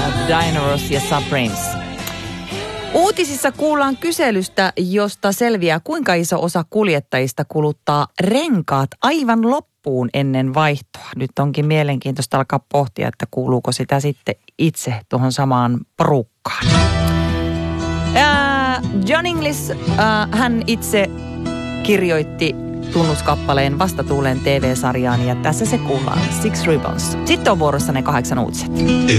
Diana Ross ja Supremes. Uutisissa kuullaan kyselystä, josta selviää, kuinka iso osa kuljettajista kuluttaa renkaat aivan loppuun ennen vaihtoa. Nyt onkin mielenkiintoista alkaa pohtia, että kuuluuko sitä sitten itse tuohon samaan porukkaan. John Inglis, hän itse kirjoitti tunnuskappaleen Vastatuuleen TV-sarjaan ja tässä se kuullaan. Six Ribbons. Sitten on vuorossa ne 8 uutiset.